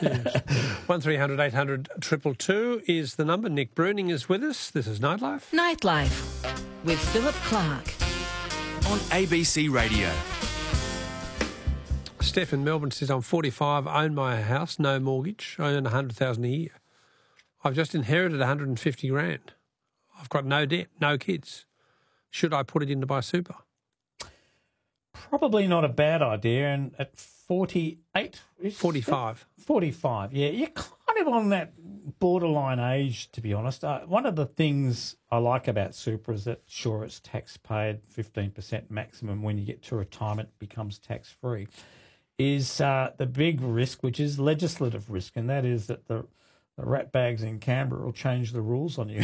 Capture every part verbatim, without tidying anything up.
Yes. one three hundred eight hundred two two two is the number. Nick Bruning is with us. This is Nightlife. Nightlife with Philip Clark on A B C Radio. Steph in Melbourne says, I'm forty-five, own my house, no mortgage. I earn one hundred thousand dollars a year. I've just inherited one hundred fifty grand. I've got no debt, no kids. Should I put it in to buy super? Probably not a bad idea. And at forty-eight? forty-five. forty-five, yeah. You're kind of on that borderline age, to be honest. Uh, one of the things I like about super is that, sure, it's tax paid, fifteen percent maximum when you get to retirement, it becomes tax-free, is uh, the big risk, which is legislative risk, and that is that the The rat bags in Canberra will change the rules on you.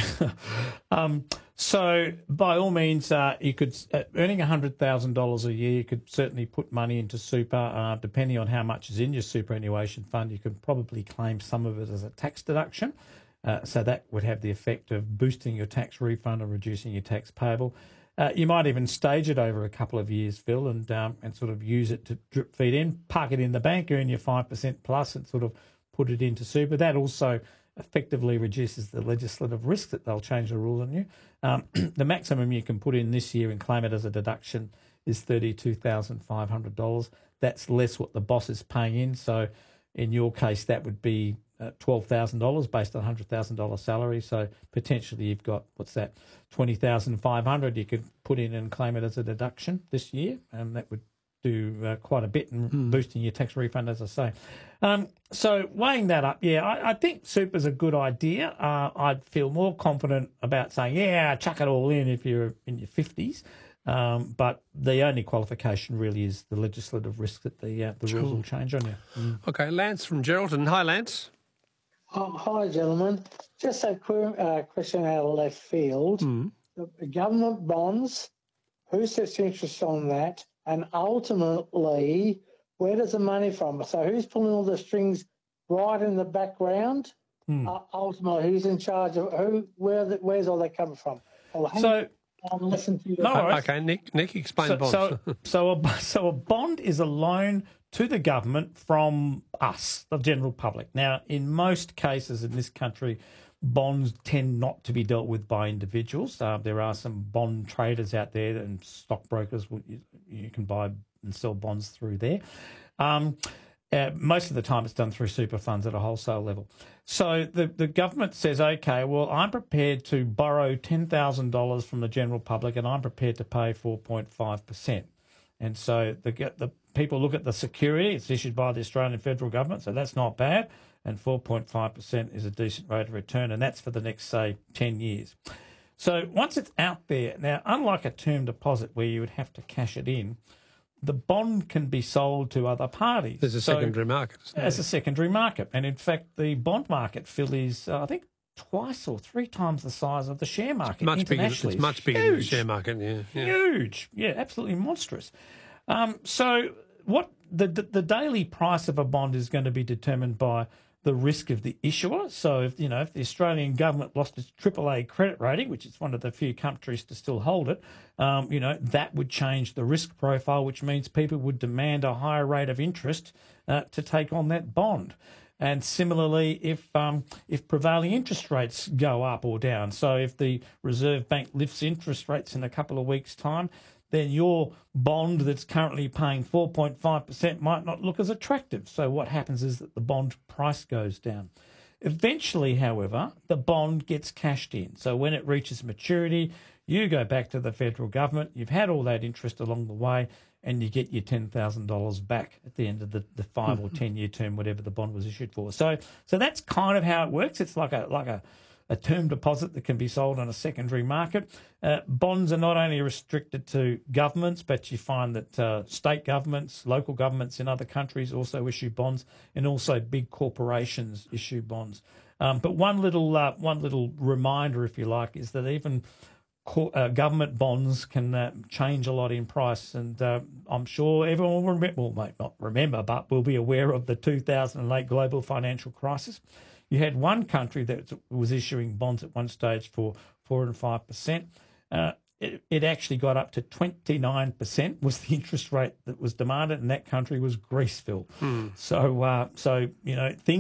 um, so, by all means, uh, you could uh, earning one hundred thousand dollars a year, you could certainly put money into super. Uh, depending on how much is in your superannuation fund, you could probably claim some of it as a tax deduction. Uh, so that would have the effect of boosting your tax refund or reducing your tax payable. Uh, you might even stage it over a couple of years, Phil, and um, and sort of use it to drip feed in, park it in the bank, earn your five percent plus, and sort of put it into super. That also effectively reduces the legislative risk that they'll change the rules on you. Um, the maximum you can put in this year and claim it as a deduction is thirty-two thousand five hundred dollars. That's less what the boss is paying in. So in your case, that would be uh, twelve thousand dollars based on one hundred thousand dollars salary. So potentially you've got, what's that, twenty thousand five hundred dollars you could put in and claim it as a deduction this year, and that would do uh, quite a bit in mm. boosting your tax refund, as I say. Um, so weighing that up, yeah, I, I think super's a good idea. Uh, I'd feel more confident about saying, yeah, chuck it all in if you're in your fifties. Um, but the only qualification really is the legislative risk that the uh, the sure. rules will change on you. Mm. Okay, Lance from Geraldton. Hi, Lance. Oh, hi, gentlemen. Just a qu- uh, question out of left field. Mm. The government bonds, who sets interest on that? And ultimately, where does the money from? So who's pulling all the strings right in the background? Mm. Uh, ultimately, who's in charge of who? Where? The, where's all that coming from? I'll so, I'll listen to you. No worries. Okay, Nick. Nick, explain so, bonds. So, so, a, so a bond is a loan to the government from us, the general public. Now, in most cases in this country, bonds tend not to be dealt with by individuals. Uh, there are some bond traders out there and stockbrokers. You, you can buy and sell bonds through there. Um, uh, most of the time it's done through super funds at a wholesale level. So the, the government says, okay, well, I'm prepared to borrow ten thousand dollars from the general public and I'm prepared to pay four point five percent. And so the, the people look at the security. It's issued by the Australian federal government, so that's not bad. And four point five percent is a decent rate of return, and that's for the next, say, ten years. So once it's out there, now, unlike a term deposit where you would have to cash it in, the bond can be sold to other parties. There's a so, secondary market. As a secondary market. And in fact, the bond market, Phil, is, uh, I think, twice or three times the size of the share market. It's much bigger, internationally. it's much bigger than the share market, yeah. yeah. Huge. Yeah, absolutely monstrous. Um, so what the, the the daily price of a bond is going to be determined by the risk of the issuer. So, if, you know, if the Australian government lost its triple A credit rating, which is one of the few countries to still hold it, um, you know, that would change the risk profile, which means people would demand a higher rate of interest uh, to take on that bond. And similarly, if um, if prevailing interest rates go up or down, so if the Reserve Bank lifts interest rates in a couple of weeks' time, then your bond that's currently paying four point five percent might not look as attractive. So what happens is that the bond price goes down. Eventually, however, the bond gets cashed in. So when it reaches maturity, you go back to the federal government, you've had all that interest along the way, and you get your ten thousand dollars back at the end of the, the five or ten-year term, whatever the bond was issued for. So so that's kind of how it works. It's like a like a a term deposit that can be sold on a secondary market. Uh, bonds are not only restricted to governments, but you find that uh, state governments, local governments in other countries also issue bonds, and also big corporations issue bonds. Um, but one little uh, one little reminder, if you like, is that even co- uh, government bonds can uh, change a lot in price. And uh, I'm sure everyone will remember, well, might not remember, but will be aware of the two thousand eight global financial crisis. You had one country that was issuing bonds at one stage for four and five percent. Uh, it, it actually got up to twenty-nine percent was the interest rate that was demanded, and that country was Greece, Phil. Hmm. So, uh, so you know, things.